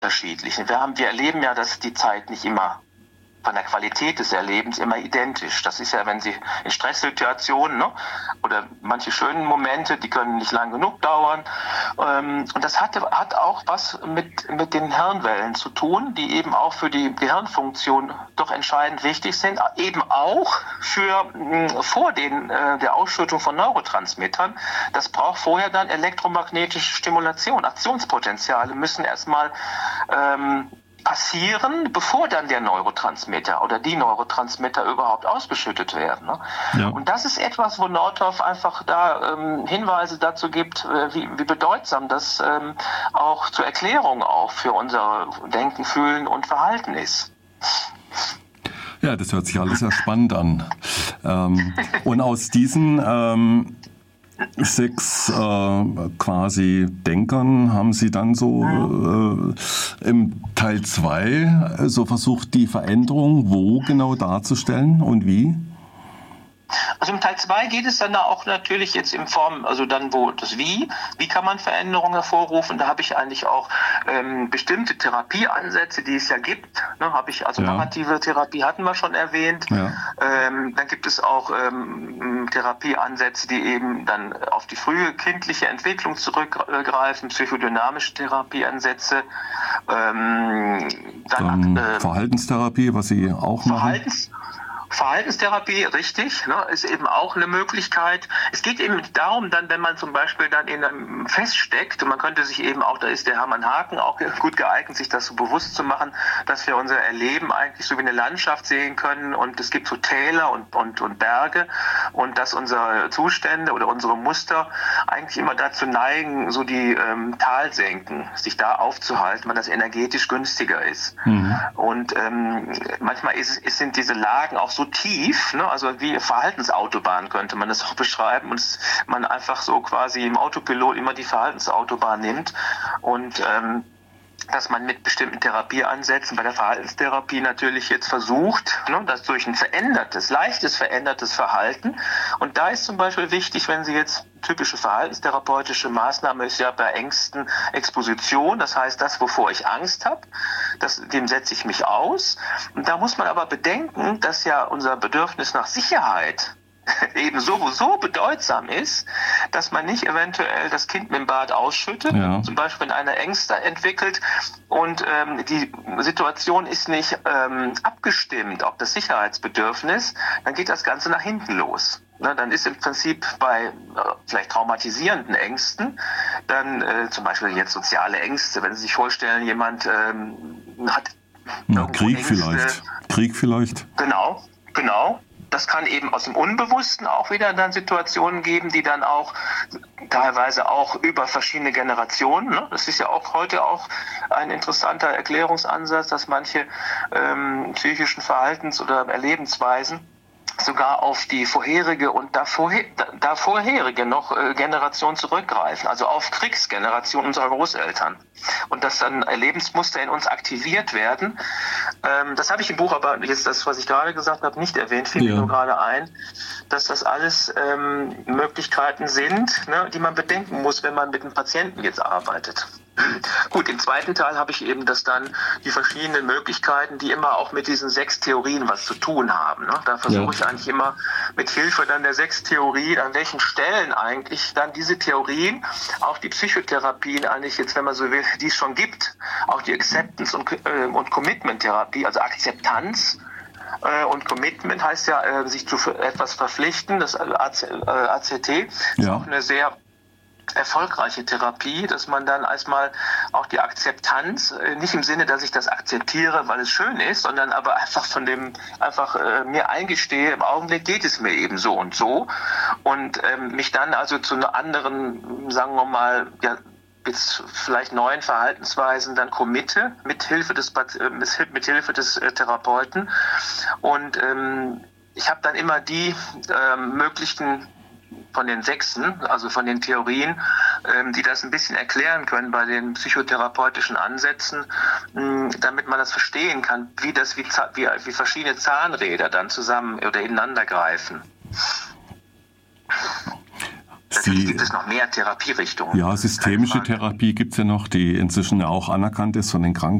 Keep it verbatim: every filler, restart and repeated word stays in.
unterschiedlich. Wir haben, wir erleben ja, dass die Zeit nicht immer von der Qualität des Erlebens immer identisch. Das ist ja, wenn Sie in Stresssituationen, ne, oder manche schönen Momente, die können nicht lang genug dauern. Ähm, und das hat, hat auch was mit, mit den Hirnwellen zu tun, die eben auch für die Gehirnfunktion doch entscheidend wichtig sind, eben auch für mh, vor den, äh, der Ausschüttung von Neurotransmittern. Das braucht vorher dann elektromagnetische Stimulation. Aktionspotenziale müssen erstmal ähm, passieren, bevor dann der Neurotransmitter oder die Neurotransmitter überhaupt ausgeschüttet werden. Ne? Ja. Und das ist etwas, wo Nordhoff einfach da ähm, Hinweise dazu gibt, äh, wie, wie bedeutsam das ähm, auch zur Erklärung auch für unser Denken, Fühlen und Verhalten ist. Ja, das hört sich alles sehr spannend an. ähm, und aus diesen ähm sechs äh, quasi Denkern haben Sie dann so äh, im Teil zwei so versucht, die Veränderung wo genau darzustellen und wie? Also im Teil zwei geht es dann auch natürlich jetzt in Form, also dann wo das Wie, wie kann man Veränderungen hervorrufen, da habe ich eigentlich auch ähm, bestimmte Therapieansätze, die es ja gibt, ne, habe ich, also ja. Narrative Therapie hatten wir schon erwähnt, ja. ähm, dann gibt es auch ähm, Therapieansätze, die eben dann auf die frühe kindliche Entwicklung zurückgreifen, psychodynamische Therapieansätze, ähm, dann, dann äh, Verhaltenstherapie, was Sie auch machen. Verhaltens Verhaltenstherapie, richtig, ne, ist eben auch eine Möglichkeit. Es geht eben darum, dann, wenn man zum Beispiel dann in einem feststeckt, und man könnte sich eben auch, da ist der Hermann Haken auch gut geeignet, sich das so bewusst zu machen, dass wir unser Erleben eigentlich so wie eine Landschaft sehen können und es gibt so Täler und, und, und Berge und dass unsere Zustände oder unsere Muster eigentlich immer dazu neigen, so die ähm, Talsenken, sich da aufzuhalten, weil das energetisch günstiger ist. Mhm. Und ähm, manchmal ist, ist, sind diese Lagen auch so tief, ne? Also wie Verhaltensautobahn könnte man das auch beschreiben und man einfach so quasi im Autopilot immer die Verhaltensautobahn nimmt und ähm, dass man mit bestimmten Therapieansätzen bei der Verhaltenstherapie natürlich jetzt versucht, ne, das durch ein verändertes, leichtes verändertes Verhalten. Und da ist zum Beispiel wichtig, wenn Sie jetzt typische verhaltenstherapeutische Maßnahme ist ja bei Ängsten Exposition, das heißt das, wovor ich Angst habe, das, dem setze ich mich aus. Und da muss man aber bedenken, dass ja unser Bedürfnis nach Sicherheit eben so, so bedeutsam ist, dass man nicht eventuell das Kind mit dem Bad ausschüttet, ja. Zum Beispiel wenn einer Ängste entwickelt und ähm, die Situation ist nicht ähm, abgestimmt auf das Sicherheitsbedürfnis, dann geht das Ganze nach hinten los. Ne, dann ist im Prinzip bei äh, vielleicht traumatisierenden Ängsten, dann äh, zum Beispiel jetzt soziale Ängste, wenn Sie sich vorstellen, jemand ähm, hat Na, Krieg Ängste, vielleicht, Krieg vielleicht. Genau, genau. Das kann eben aus dem Unbewussten auch wieder dann Situationen geben, die dann auch teilweise auch über verschiedene Generationen, ne? Das ist ja auch heute auch ein interessanter Erklärungsansatz, dass manche ähm, psychischen Verhaltens- oder Erlebensweisen sogar auf die vorherige und davor, davorherige noch äh, Generation zurückgreifen, also auf Kriegsgeneration unserer Großeltern. Und dass dann Lebensmuster in uns aktiviert werden. Ähm, das habe ich im Buch, aber jetzt das, was ich gerade gesagt habe, nicht erwähnt, fiel mir nur gerade ein, dass das alles ähm, Möglichkeiten sind, ne, die man bedenken muss, wenn man mit einem Patienten jetzt arbeitet. Gut, im zweiten Teil habe ich eben das dann, die verschiedenen Möglichkeiten, die immer auch mit diesen sechs Theorien was zu tun haben. Ne? Da versuche ja. ich eigentlich immer mit Hilfe dann der sechs Theorien, an welchen Stellen eigentlich dann diese Theorien, auch die Psychotherapien eigentlich jetzt, wenn man so will, die es schon gibt, auch die Acceptance- und, äh, und Commitment-Therapie, also Akzeptanz, und Commitment heißt ja, äh, sich zu etwas verpflichten, das A C T ist ja. auch eine sehr erfolgreiche Therapie, dass man dann erstmal auch die Akzeptanz, nicht im Sinne, dass ich das akzeptiere, weil es schön ist, sondern aber einfach von dem, einfach äh, mir eingestehe, im Augenblick geht es mir eben so und so und ähm, mich dann also zu einer anderen, sagen wir mal, ja, jetzt vielleicht neuen Verhaltensweisen dann committe, mit Hilfe des, mit Hilfe des äh, Therapeuten und ähm, ich habe dann immer die äh, möglichen von den Sechsen, also von den Theorien, ähm, die das ein bisschen erklären können bei den psychotherapeutischen Ansätzen, mh, damit man das verstehen kann, wie das wie, wie, wie verschiedene Zahnräder dann zusammen oder ineinander greifen. Natürlich gibt es noch mehr Therapierichtungen. Ja, systemische Therapie gibt es ja noch, die inzwischen ja auch anerkannt ist von den Krankenkassen.